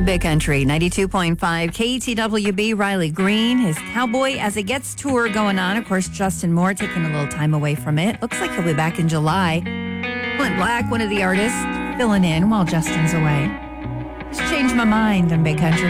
Big Country, 92.5 KTWB. Riley Green, his Cowboy As It Gets tour going on. Of course, Justin Moore taking a little time away from it. Looks like he'll be back in July. Clint Black, one of the artists, filling in while Justin's away. Just changed my mind on Big Country.